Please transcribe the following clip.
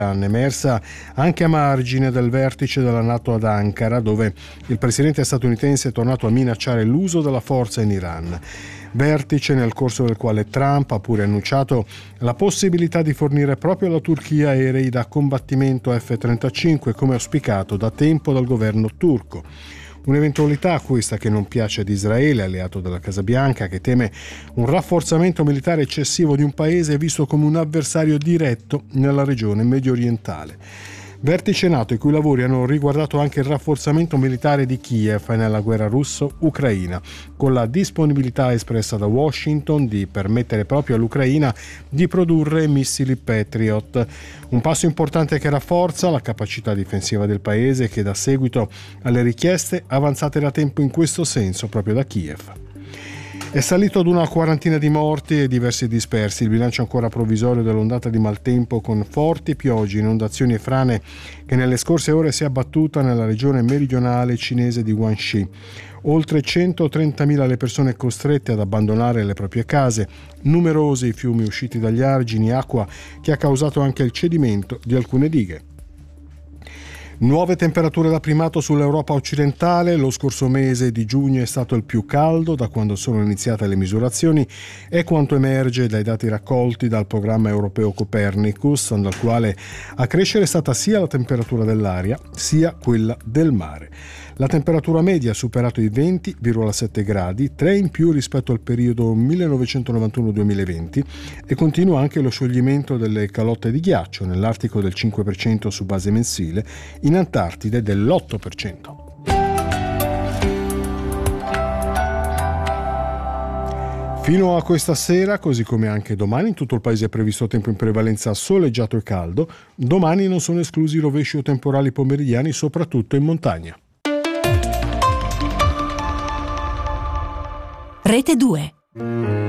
emersa anche a margine del vertice della NATO ad Ankara, dove il presidente statunitense è tornato a minacciare l'uso della forza in Iran. Vertice nel corso del quale Trump ha pure annunciato la possibilità di fornire proprio alla Turchia aerei da combattimento F-35, come auspicato da tempo dal governo turco. Un'eventualità questa che non piace ad Israele, alleato della Casa Bianca, che teme un rafforzamento militare eccessivo di un paese visto come un avversario diretto nella regione mediorientale. Vertice NATO i cui lavori hanno riguardato anche il rafforzamento militare di Kiev nella guerra russo-ucraina, con la disponibilità espressa da Washington di permettere proprio all'Ucraina di produrre missili Patriot. Un passo importante che rafforza la capacità difensiva del paese e che dà seguito alle richieste avanzate da tempo in questo senso proprio da Kiev. È salito ad una quarantina di morti e diversi dispersi, il bilancio ancora provvisorio dell'ondata di maltempo con forti piogge, inondazioni e frane che nelle scorse ore si è abbattuta nella regione meridionale cinese di Guangxi. Oltre 130.000 le persone costrette ad abbandonare le proprie case, numerosi i fiumi usciti dagli argini, acqua che ha causato anche il cedimento di alcune dighe. Nuove temperature da primato sull'Europa occidentale. Lo scorso mese di giugno è stato il più caldo da quando sono iniziate le misurazioni, è quanto emerge dai dati raccolti dal programma europeo Copernicus, dal quale a crescere è stata sia la temperatura dell'aria sia quella del mare. La temperatura media ha superato i 20,7 gradi, 3 in più rispetto al periodo 1991-2020, e continua anche lo scioglimento delle calotte di ghiaccio, nell'Artico del 5% su base mensile, in Antartide dell'8%. Fino a questa sera, così come anche domani, in tutto il paese è previsto tempo in prevalenza soleggiato e caldo. Domani non sono esclusi rovesci o temporali pomeridiani, soprattutto in montagna. Rete 2.